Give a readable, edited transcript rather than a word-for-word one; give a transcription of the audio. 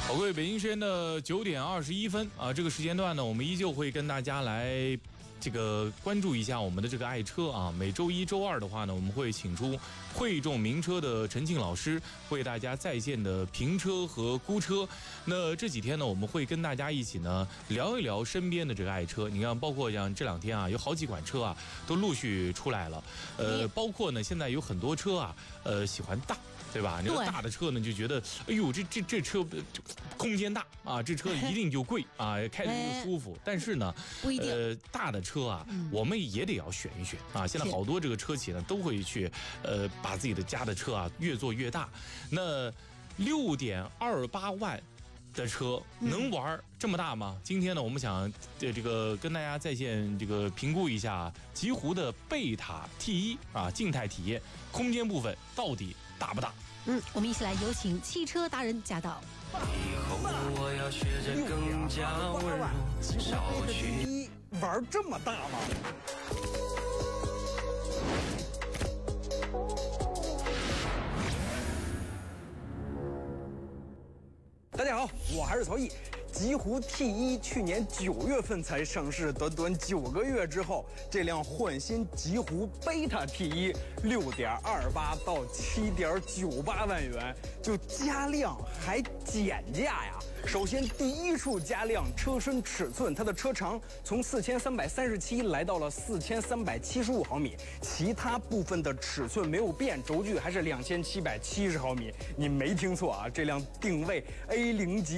好，各位，北京时间的9点21分啊，这个时间段呢，我们依旧会跟大家来关注一下我们的这个爱车啊。每周一周二的话呢，我们会请出汇众名车的陈庆老师，为大家在线的评车和估车。那这几天呢，我们会跟大家一起呢聊一聊身边的这个爱车。你看，包括像这2天啊，有好几款车啊都陆续出来了。包括呢，现在有很多车啊，喜欢大。对吧？你说大的车呢，就觉得，哎呦，这车空间大啊，这车一定就贵啊，开着就舒服。但是呢， 不一定。 大的车啊，我们也得要选一选啊。现在好多这个车企呢，都会去把自己的家的车啊越做越大。那6.28万的车能玩这么大吗？今天呢，我们想这个跟大家在线这个评估一下极狐的贝塔 T1啊，静态体验空间部分到底大不大？ 我们一起来有请汽车达人驾到。 以后我要学着更加温柔，少去玩这么大吗？大家好，我还是曹毅。极狐 T1 去年9月份才上市，短短9个月之后，这辆焕新极狐贝塔 T1 6.28到7.98万元，就加量还减价呀！首先第一处加量，车身尺寸，它的车长从4337来到了4375毫米，其他部分的尺寸没有变，轴距还是2770毫米。你没听错啊，这辆定位 A0级